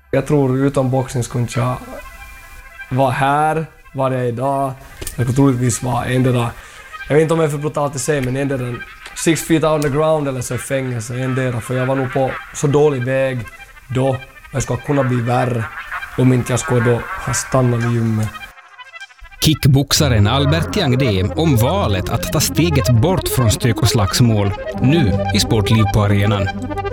Jag tror utan boxning skulle jag vara här, var jag idag. Jag skulle troligtvis vara endera, jag vet inte om jag är för brutalt att säga, men endera 6 feet underground eller så i fängelse, endera. För jag var nog på så dålig väg då, jag skulle kunna bli värre om inte jag skulle då ha stannat vid gymmet. Kickboxaren Albert Jangdé om valet att ta steget bort från stök och slagsmål nu i Sportliv på arenan.